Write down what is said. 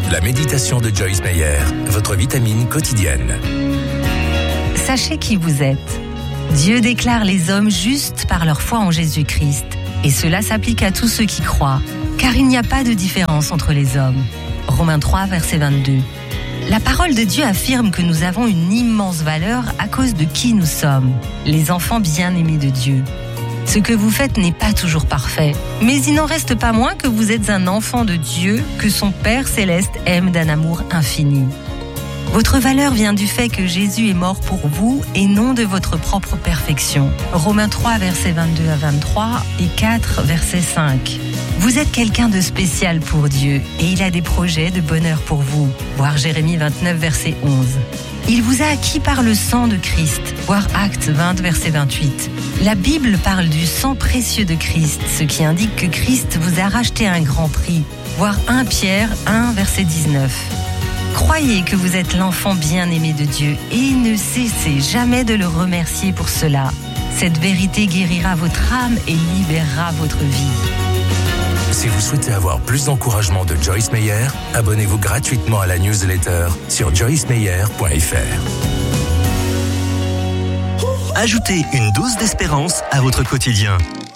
La méditation de Joyce Meyer, votre vitamine quotidienne. Sachez qui vous êtes. Dieu déclare les hommes justes par leur foi en Jésus-Christ. Et cela s'applique à tous ceux qui croient, car il n'y a pas de différence entre les hommes. Romains 3, verset 22. La parole de Dieu affirme que nous avons une immense valeur à cause de qui nous sommes, les enfants bien-aimés de Dieu. Ce que vous faites n'est pas toujours parfait, mais il n'en reste pas moins que vous êtes un enfant de Dieu que son Père céleste aime d'un amour infini. Votre valeur vient du fait que Jésus est mort pour vous et non de votre propre perfection. Romains 3, versets 22 à 23 et 4, verset 5. Vous êtes quelqu'un de spécial pour Dieu et il a des projets de bonheur pour vous. Voir Jérémie 29, verset 11. Il vous a acquis par le sang de Christ. Voir Actes 20, verset 28. La Bible parle du sang précieux de Christ, ce qui indique que Christ vous a racheté à un grand prix. Voir 1 Pierre 1, verset 19. Croyez que vous êtes l'enfant bien-aimé de Dieu et ne cessez jamais de le remercier pour cela. Cette vérité guérira votre âme et libérera votre vie. Si vous souhaitez avoir plus d'encouragement de Joyce Meyer, abonnez-vous gratuitement à la newsletter sur joycemeyer.fr. Ajoutez une dose d'espérance à votre quotidien.